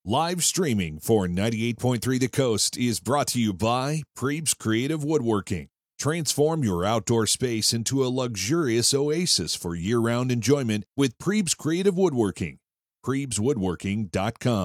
Live streaming for 98.3 The Coast is brought to you by Prebes Creative Woodworking. Transform your outdoor space into a luxurious oasis for year-round enjoyment with Prebes Creative Woodworking. PrebesWoodworking.com.